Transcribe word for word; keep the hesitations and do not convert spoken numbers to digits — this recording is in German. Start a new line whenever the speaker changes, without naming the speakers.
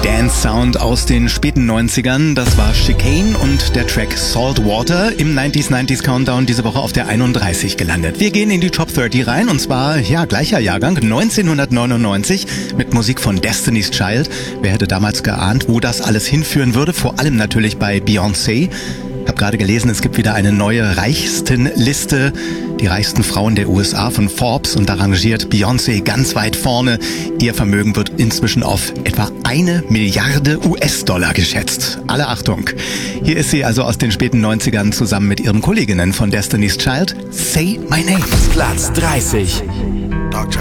Dance-Sound aus den späten neunzigern. Das war Chicane und der Track Saltwater im neunziger neunzig Countdown diese Woche auf der einunddreißig gelandet. Wir gehen in die Top dreißig rein und zwar, ja, gleicher Jahrgang, neunzehnhundertneunundneunzig mit Musik von Destiny's Child. Wer hätte damals geahnt, wo das alles hinführen würde? Vor allem natürlich bei Beyoncé. Ich habe gerade gelesen, es gibt wieder eine neue Reichstenliste, die reichsten Frauen der U S A von Forbes, und da rangiert Beyoncé ganz weit vorne. Ihr Vermögen wird inzwischen auf etwa eine Milliarde U S-Dollar geschätzt. Alle Achtung. Hier ist sie also aus den späten neunzigern zusammen mit ihren Kolleginnen von Destiny's Child. Say My Name.
Platz dreißig.